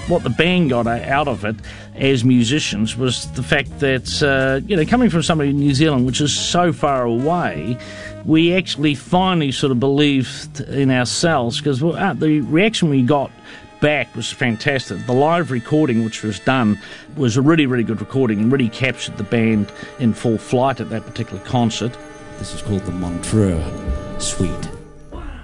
what the band got out of it as musicians was the fact that, coming from somebody in New Zealand, which is so far away, we actually finally sort of believed in ourselves, because the reaction we got back was fantastic. The live recording which was done was a really, really good recording and really captured the band in full flight at that particular concert. This is called the Montreux Suite.